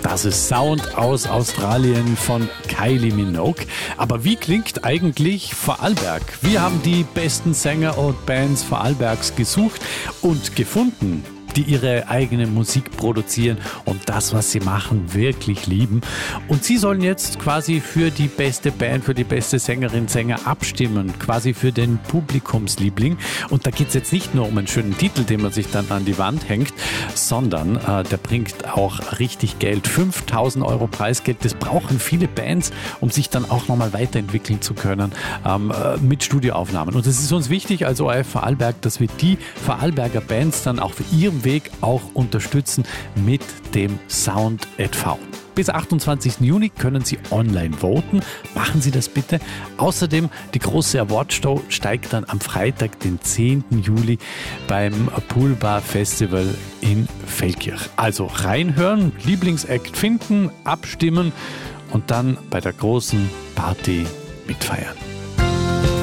Das ist Sound aus Australien von Kylie Minogue. Aber wie klingt eigentlich Vorarlberg? Wir haben die besten Sänger und Bands Vorarlbergs gesucht und gefunden, die ihre eigene Musik produzieren und das, was sie machen, wirklich lieben. Und sie sollen jetzt quasi für die beste Band, für die beste Sängerin, Sänger abstimmen, quasi für den Publikumsliebling. Und da geht es jetzt nicht nur um einen schönen Titel, den man sich dann an die Wand hängt, sondern der bringt auch richtig Geld. 5.000 Euro Preisgeld, das brauchen viele Bands, um sich dann auch nochmal weiterentwickeln zu können mit Studioaufnahmen. Und es ist uns wichtig als ORF Vorarlberg, dass wir die Vorarlberger Bands dann auch für ihren Weg auch unterstützen mit dem Sound @V. Bis 28. Juni können Sie online voten. Machen Sie das bitte. Außerdem die große Awardshow steigt dann am Freitag, den 10. Juli beim Poolbar Festival in Feldkirch. Also reinhören, Lieblingsakt finden, abstimmen und dann bei der großen Party mitfeiern.